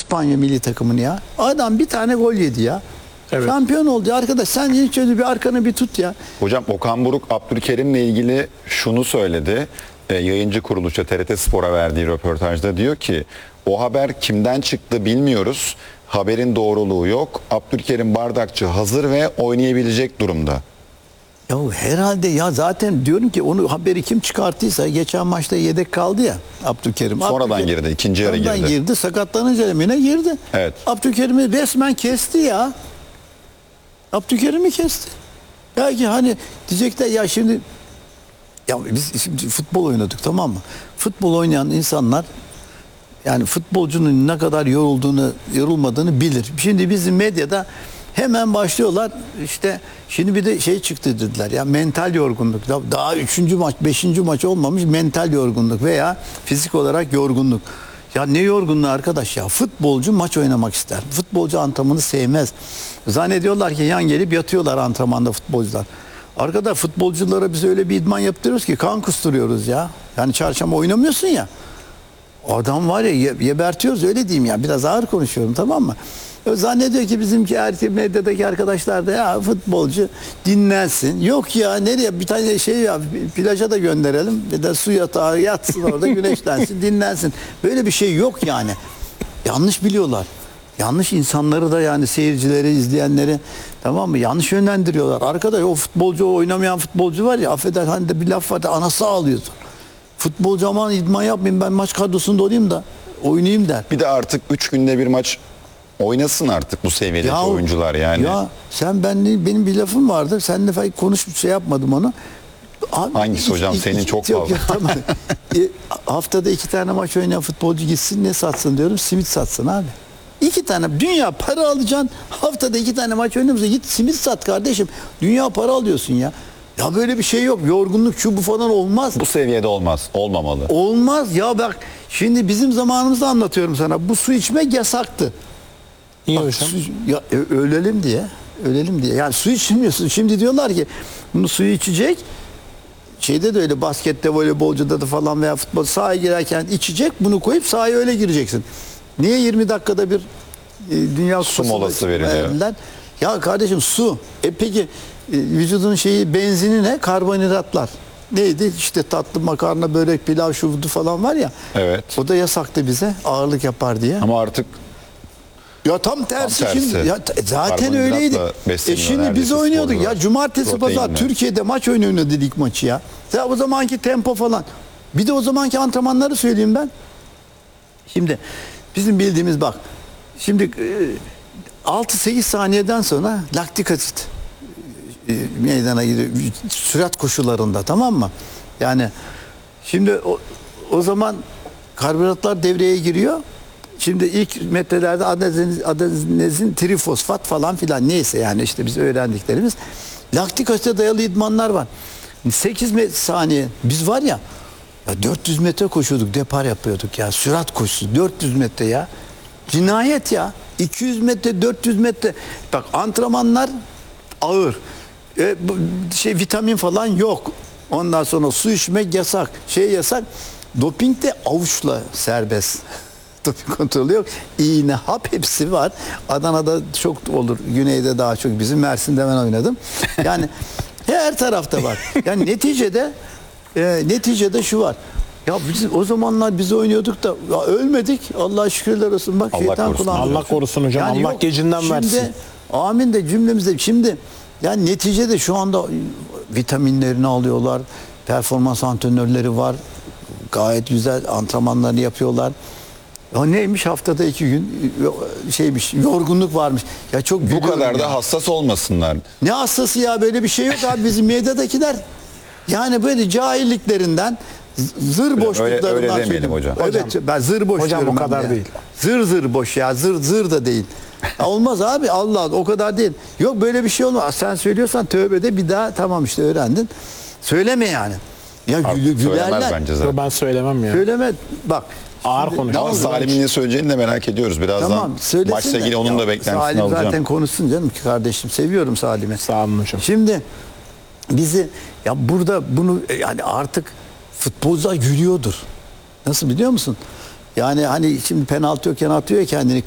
İspanya milli takımını ya. Adam bir tane gol yedi ya. Evet. Şampiyon oldu ya arkadaş. Sen hiç şöyle bir arkanı bir tut ya. Hocam Okan Buruk Abdülkerim'le ilgili şunu söyledi. Yayıncı kuruluşa TRT Spor'a verdiği röportajda diyor ki o haber kimden çıktı bilmiyoruz. Haberin doğruluğu yok. Abdülkerim Bardakçı hazır ve oynayabilecek durumda. Ya herhalde ya zaten diyorum ki onu haberi kim çıkarttıysa geçen maçta yedek kaldı ya Abdülkerim. Sonradan Abdülkerim, girdi. İkinci yarı sonradan girdi. Sakatlanınca emine girdi. Evet. Abdülkerim'i resmen kesti ya. Abdülkerim'i kesti. Belki hani diyecekler ya şimdi ya biz şimdi futbol oynadık tamam mı? Futbol oynayan insanlar yani futbolcunun ne kadar yorulmadığını bilir. Şimdi bizim medyada hemen başlıyorlar işte şimdi bir de şey çıktı dediler ya mental yorgunluk. Daha 3. maç 5. maç olmamış mental yorgunluk veya fizik olarak yorgunluk. Ya ne yorgunluğu arkadaş ya futbolcu maç oynamak ister. Futbolcu antrenmanı sevmez. Zannediyorlar ki yan gelip yatıyorlar antrenmanda futbolcular. Arkadaş futbolculara biz öyle bir idman yaptırıyoruz ki kan kusturuyoruz ya. Yani çarşamba oynamıyorsun ya. Adam var ya gebertiyoruz öyle diyeyim ya biraz ağır konuşuyorum tamam mı? Zannediyor ki bizimki erkek medyadaki arkadaşlar da ya futbolcu dinlensin. Yok ya nereye bir tane şey ya plaja da gönderelim bir de su yatağı yatsın orada güneşlensin dinlensin. Böyle bir şey yok yani. Yanlış biliyorlar. Yanlış insanları da yani seyircileri izleyenleri tamam mı yanlış yönlendiriyorlar. Arkadaş o futbolcu o oynamayan futbolcu var ya affeder hani de bir laf var da anası ağlıyordu. Futbolcu aman idman yapmayayım ben maç kadrosunda olayım da oynayayım der. Bir de artık 3 günde bir maç oynasın artık bu seviyedeki oyuncular yani. Ya sen benim bir lafım vardı. Seninle falan konuşup şey yapmadım onu. Abi, Hangisi hocam? Senin çok fazla. Tamam. Haftada 2 tane maç oynayan futbolcu gitsin ne satsın diyorum. Simit satsın abi. 2 tane dünya para alacaksın. Haftada 2 tane maç oynuyorsun. Git simit sat kardeşim. Dünya para alıyorsun ya. Ya böyle bir şey yok. Yorgunluk şu bu falan olmaz. Bu seviyede olmaz. Olmamalı. Olmaz ya bak. Şimdi bizim zamanımızda anlatıyorum sana. Bu su içmek yasaktı. Niye Bak, hocam? ya ölelim diye. Ölelim diye. Yani su içmiyorsun. Şimdi diyorlar ki bunu suyu içecek. Şeyde de öyle baskette, voleybolcuda da falan veya futbol sahaya girerken içecek. Bunu koyup sahaya öyle gireceksin. Niye 20 dakikada bir Dünya Su Kupası molası veriliyor. Ya kardeşim su. Peki vücudun şeyi benzini ne? Karbonhidratlar. Neydi? İşte tatlı makarna, börek, pilav, şubudu falan var ya. Evet. O da yasaktı bize. Ağırlık yapar diye. Ama artık Ya tam tersi, tersi. şimdi. Ya zaten Karbonhidratla öyleydi. besleniyor Şimdi biz neredeyse oynuyorduk sporcular. ya cumartesi pazar Proteinle. Türkiye'de maç oynuyordu ilk maçı ya. Ya o zamanki tempo falan. Bir de o zamanki antrenmanları söyleyeyim ben. Şimdi bizim bildiğimiz bak. Şimdi 6-8 saniyeden sonra laktik asit meydana giriyor. Sürat koşularında tamam mı? Yani şimdi o zaman karbonhidratlar devreye giriyor. Şimdi ilk metrelerde adenozin trifosfat falan filan neyse yani işte biz öğrendiklerimiz. Laktik asite dayalı idmanlar var. 8 saniye biz var ya 400 metre koşuyorduk, depar yapıyorduk ya. Sürat koşusu 400 metre ya. Cinayet ya. 200 metre, 400 metre. Bak antrenmanlar ağır. Vitamin falan yok. Ondan sonra su içmek yasak. Yasak. Doping de avuçla serbest. Doping kontrolü yok. İğne, hap hepsi var. Adana'da çok olur. Güneyde daha çok. Bizim Mersin'de ben oynadım. Yani her tarafta var. Yani neticede şu var. Ya biz o zamanlar biz oynuyorduk da ya ölmedik. Allah'a şükürler olsun. Bak Allah şeytan korusun. kulağımıza. Allah korusun hocam. Yani Allah yok. gecinden Şimdi, versin. Amin de cümlemizde. Şimdi yani neticede şu anda vitaminlerini alıyorlar. Performans antrenörleri var. Gayet güzel antrenmanlarını yapıyorlar. Ya neymiş haftada 2 gün yorgunluk varmış. Ya çok bu kadar ya. da hassas olmasınlar. Ne hastası ya böyle bir şey yok abi bizim medyadakiler. Yani böyle cahilliklerinden zır boşluklarından. Öyle demeyelim hocam. Evet ben zır boş Hocam diyorum o kadar ya. değil. Zır boş ya zır da değil. Ya olmaz abi Allah o kadar değil. Yok böyle bir şey olmaz. Sen söylüyorsan tövbede bir daha tamam işte öğrendin. Söyleme yani. Ya Söylemez gülerler. bence zaten. Ben söylemem ya. Söyleme bak. Ağır şimdi- konuş. Ama Ne oldu? Salim'in ne söyleyeceğini de merak ediyoruz. Birazdan Tamam söylesin maçla de. ilgili onun da Ya, beklentisini Salim alacağım. zaten konuşsun canım ki kardeşim. Seviyorum Salim'i. Sağ olun hocam. Şimdi bizi ya burada bunu yani artık futbolcular gülüyordur. Nasıl biliyor musun? Yani hani şimdi penaltı yokken atıyor ya kendini